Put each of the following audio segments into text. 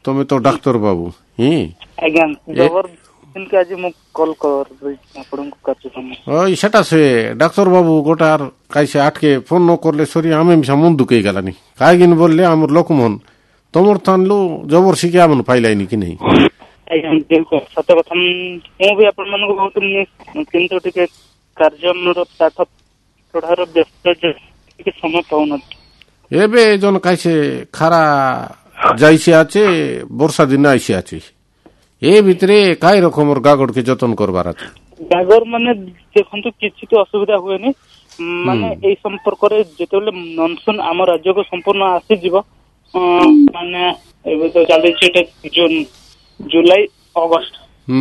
ତମେ ତ ଡାକ୍ତର ବାବୁ ହିଁ ଆଜ୍ଞା ଜବରଦସ୍ତି ଆଜି ମୁଁ କଲ୍ କରିଦେଇଛି ଆପଣଙ୍କୁ କାର୍ଯ୍ୟକ୍ରମ ସେଟା ସେ ଡାକ୍ତର ବାବୁ ଗୋଟା କାଇସେ ଆଟକେ ଫୋନ ନ করলে সরি আমি মিশা মন দুকেই গেলানি কাইগিন বললে আমার লোকমন তোমার থানলু জবর শিখে আমন পাইলাইনি কি নেই ଆଜ୍ଞା ସତ କଥା ମୁଁ ବି ଆପଣମାନଙ୍କୁ ବହୁତ କିନ୍ତୁ ଟିକେ କାର୍ଯ୍ୟର ପାଠ ପଢାର ବ୍ୟସ୍ତ ଟିକେ ସମୟ ପାଉନଥିଲି ଏବେ জন কাইসে খারা যাইছে আছে বর্ষা দিন আইসে আছে এ ভিতরে কাই রকমের গাগড়কে যতন করবার আছে গাগর মানে দেখন্তু কিছু তো অসুবিধা হুয়েনি মানে এই সম্পর্করে যেতেবেলে মনসুন ଆମ ରାଜ୍ୟକୁ ସମ୍ପୂର୍ଣ୍ଣ ଆସିଯିବ ମାନେ ଏବେ ତ ଚାଲିଛି ଏଟା ଜୁନ ଜୁଲାଇ ଅଗଷ୍ଟ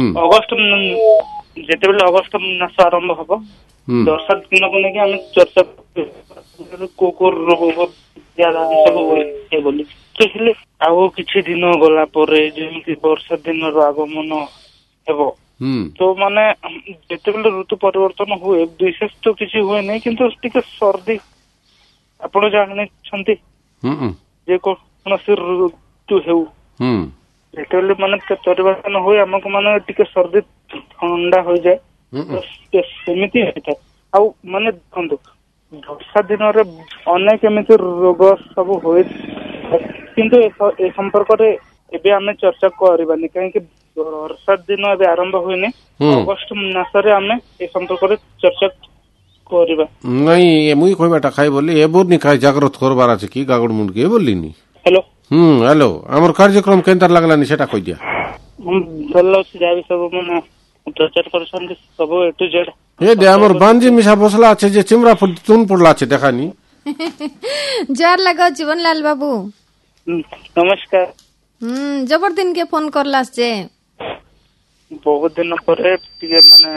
ଯେତେବେଳେ ଅଗଷ୍ଟ ମାସ ଆରମ୍ଭ ହବ ବର୍ଷା ଦିନକୁ ନେଇକି ଆମେ ଚର୍ଚ୍ଚା କୋଉ କୋଉ ରୋଗ ସବୁ ବୋଲି ହେଲେ ଆଉ କିଛି ଦିନ ଗଲା ପରେ ଯେମିତି ବର୍ଷା ଦିନର ଆଗମନ ହେବ ତ ମାନେ ଯେତେବେଳେ ଋତୁ ପରିବର୍ତ୍ତନ ହୁଏ ବିଶେଷ ତ କିଛି ହୁଏ ନାହିଁ କିନ୍ତୁ ଟିକେ ସର୍ଦ୍ଦି ଆପଣ ଜାଣିଛନ୍ତି ଯେ କୌଣସି ଋତୁ ହେଉ ଯେତେବେଳେ ମାନେ ପରିବର୍ତ୍ତନ ହୁଏ ଆମକୁ ମାନେ ଟିକେ ସର୍ଦ୍ଦି ଥଣ୍ଡା ହୋଇଯାଏ ସେମିତି ହେଇଥାଏ ଆଉ ମାନେ ଦେଖନ୍ତୁ ବର୍ଷା ଦିନରେ ଅନେକ ଏମିତି ରୋଗ ସବୁ ହୁଏ କିନ୍ତୁ ଏ ସମ୍ପର୍କରେ ଏବେ ଆମେ ଚର୍ଚ୍ଚା କରିବାନି କାହିଁକି ବର୍ଷା ଦିନ ଏବେ ଆରମ୍ଭ ହୁଏନି ଅଗଷ୍ଟ ମାସରେ ଆମେ ଏ ସମ୍ପର୍କରେ ଚର୍ଚ୍ଚା କରିବା ନାଇଁ ମୁଇଁ କହିବାଟା ଖାଇ ବୋଲି ଏବନି ଖାଇ ଜାଗ୍ରତ করবার আছে কি গাগড় মুন্ডকে বললিনি হ্যালো হ্যালো আমার কার্যক্রম কেনতার লাগলানি সেটা কই দিয়া ଭଲ ଅଛି ଯାହା ସବୁ ମାନେ ପ୍ରଚାର କରୁଛନ୍ତି ସବୁ A to Z এ দে আমার বাঞ্জি মিশা বসলা আছে যে চিমরা চুন পড়লা আছে দেখানি जार लगा जीवनलाल बाबू नमस्कार जबर दिन के फोन करला से बहुत दिन पर माने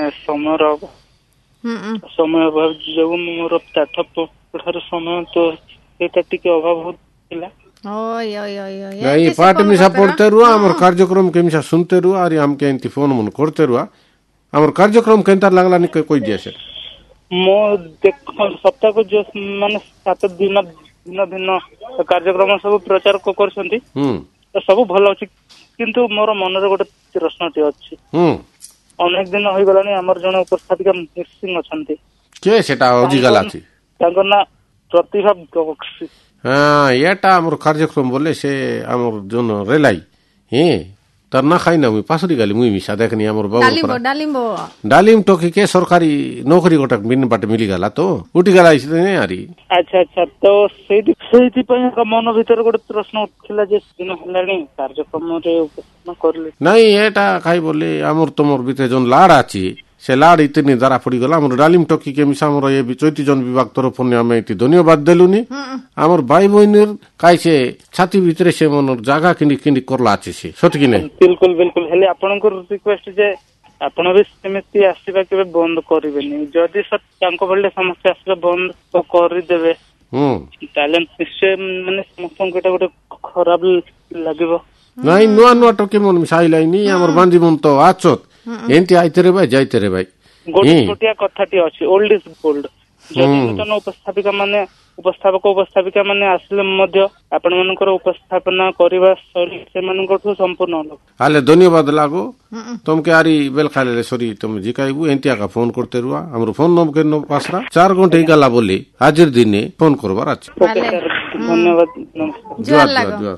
समय अभाव जो मोर पाठ पढ़ार समय तो एटा टिके अभाव होतिला नहीं पाठ मिशा पढ़ते रुआ हमर कार्यक्रम के मिशा सुनते रुआ और हम के इंति फोन मन करते रुआ हमर कार्यक्रम केनता लागला नि कोई दिया से मो देख सप्ताह को जो माने 7 दिन भिन्न कार्यक्रम सब प्रचार करछंती सब भल अछि किंतु मोर मन रे गोटे प्रश्नटी अछि अनेक दिन होई गलानी हमर जण उपस्थापिका मिसिंग अछंती के सेटा ओजी गला अछि तांकर ना प्रतिभा बक्सी हां एटा हमर कार्यक्रम बोले से हमर जन रेलाई हे तर ना खाई ना मुई पासरी गाली मुई मिसा देखनी हमर बाबू डालिम टोकी के सरकारी नौकरी गोटा बिन बाटे मिली गला तो उठी गला इसे नहीं आरी अच्छा तो सेति पय मन भीतर गोटे प्रश्न उठिला जे दिन हलानी कार्यक्रम रे उपस्थित करले नहीं एटा खाई बोले हमर तमर भीतर जन लाड आछि से लाड इतनी दरा पड़ी गला हमर डालिम टोकी के मिसा हमर ये चैती जन विभाग तरफ ने हमें इति धन्यवाद देलुनी हमर भाई बहिनीर काइसे छाती भीतर से मन जागा किंडी करला आछि से सत कि नहीं बिल्कुल हेले आपन को रिक्वेस्ट जे आपण भी समिति आसीबा के बंद करिवेनी जदी तांको बल्ले समस्या आसीबा बंद तो करि देबे टैलेंट निश्चय माने समस्त गोटे खराब लागिबो नहीं नुआ टोकी मन मिसाइलाइनी हमर बांदी मन तो आछत एंती आइते रे भाई जाइते रे भाई गोटे छोटिया कथाटी अछि ओल्ड इज गोल्ड जदी नूतन उपस्थापिका माने आसले मध्य आपण मनकर उपस्थापना करबा सरी से मनकठु संपूर्ण अलग हाले धन्यवाद लागो तुमके आरी बेल खाले सरी तुम जिकाइबु एंतिया का फोन करते रुआ हमर फोन नंबर के पासरा 4 घंटे गला बोले हाजिर दिने फोन करबार अछि धन्यवाद नमस्कार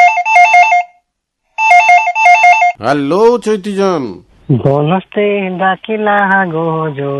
हेलो चैतीजन दोनस्ते डाकिला गोजो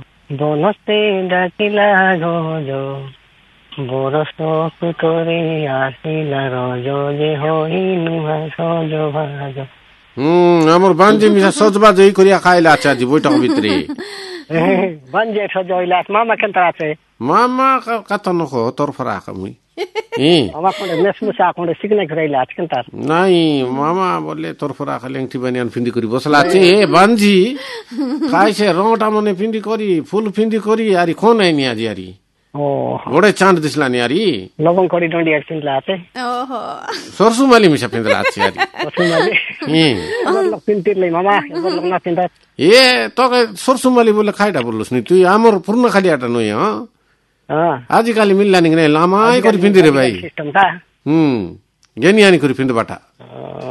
बरस करे आसिला रजो जे होई नुहा सजो भाजो हमर बांजे मिसा सजबा जई करिया खाइला अच्छा जी बोइटा भितरे बांजे सजोइला मामा केनता আছে मामा कतन हो तोर फरा कमुई मामा कोले नेसमुसा कोले सिग्ने कराइला केनता नहीं मामा बोले तोर फरा खलेंगठी बनियान फिंदी करी बसला छे ए बांजी खाइसे रोटा मने फिंदी करी फुल फिंदी करी यारी कोन है नि आज यारी गोडे चांद दिसलानी यारी लवंग करी डंडी एक्सिनला আছে ओहो सरसु माली मिसा फिंदला আছে यारी सरसु माली लोग पिंतिरले मामा लोग ना पिंदा ए तो सरसु माली बोले खाइडा बोलस नि तू हमर पूर्ण खालियाटा नय हां आजि काली मिललानी नै लामाई करी फिंदी रे भाई सिस्टम ता गेनियानी करी फिंद बाटा